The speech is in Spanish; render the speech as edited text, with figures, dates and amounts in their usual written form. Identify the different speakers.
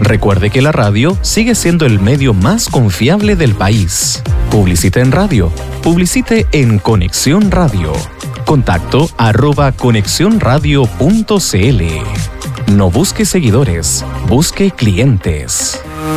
Speaker 1: Recuerde que la radio sigue siendo el medio más confiable del país. Publicite en radio. Publicite en Conexión Radio. Contacto @conexionradio.cl. No busque seguidores, busque clientes.